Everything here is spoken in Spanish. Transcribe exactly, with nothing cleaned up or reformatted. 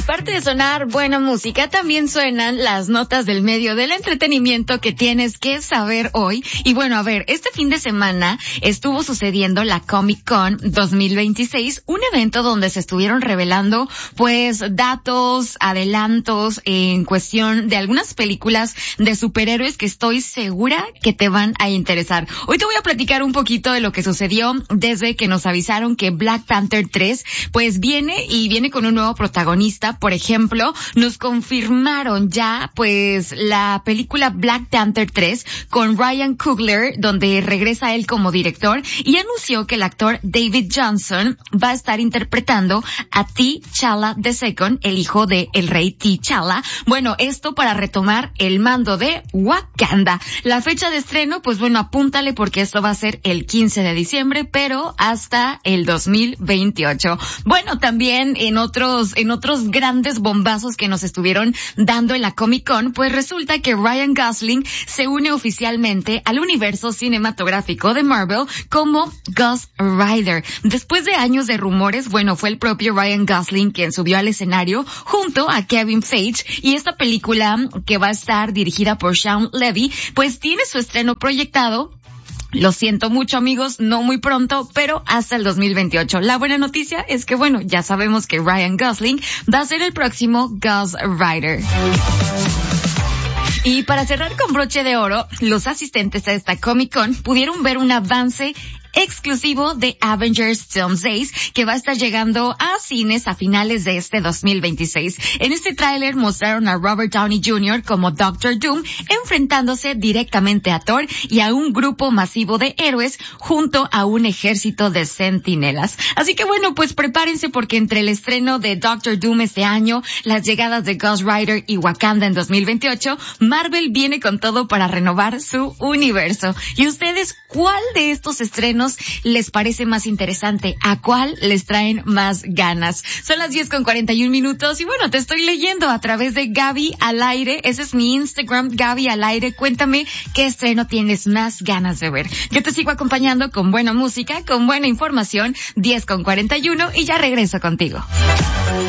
aparte de sonar buena música, también suenan las notas del medio del entretenimiento que tienes que saber hoy. Y bueno, a ver, este fin de semana estuvo sucediendo la Comic Con dos mil veintiséis, un evento donde se estuvieron revelando pues datos, adelantos en cuestión de algunas películas de superhéroes que estoy segura que te van a interesar. Hoy te voy a platicar un poquito de lo que sucedió desde que nos avisaron que Black Panther tres pues viene y viene con un nuevo protagonista. Por ejemplo, nos confirmaron ya pues la película Black Panther tres con Ryan Coogler, donde regresa él como director, y anunció que el actor David Johnson va a estar interpretando a T'Challa segundo, el hijo de el rey T'Challa. Bueno, esto para retomar el mando de Wakanda. La fecha de estreno, pues bueno, apúntale porque esto va a ser el quince de diciembre, pero hasta el dos mil veintiocho. Bueno, también en otros, en otros grandes bombazos que nos estuvieron dando en la Comic Con, pues resulta que Ryan Gosling se une oficialmente al universo cinematográfico de Marvel como Ghost Rider. Después de años de rumores, bueno, fue el propio Ryan Gosling quien subió al escenario junto a Kevin Feige, y esta película, que va a estar dirigida por Shawn Levy, pues tiene su estreno proyectado. Lo siento mucho, amigos, no muy pronto, pero hasta el dos mil veintiocho. La buena noticia es que, bueno, ya sabemos que Ryan Gosling va a ser el próximo Ghost Rider. Y para cerrar con broche de oro, los asistentes a esta Comic Con pudieron ver un avance exclusivo de Avengers Film seis que va a estar llegando a cines a finales de este dos mil veintiséis. En este tráiler mostraron a Robert Downey junior como Doctor Doom enfrentándose directamente a Thor y a un grupo masivo de héroes junto a un ejército de centinelas. Así que bueno, pues prepárense porque entre el estreno de Doctor Doom este año, las llegadas de Ghost Rider y Wakanda en dos mil veintiocho, Marvel viene con todo para renovar su universo. ¿Y ustedes cuál de estos estrenos les parece más interesante? ¿A cuál les traen más ganas? Son las diez con cuarenta y un minutos y bueno, te estoy leyendo a través de Gaby al aire. Ese es mi Instagram, Gaby al aire. Cuéntame qué estreno tienes más ganas de ver. Yo te sigo acompañando con buena música, con buena información. diez con cuarenta y uno y ya regreso contigo.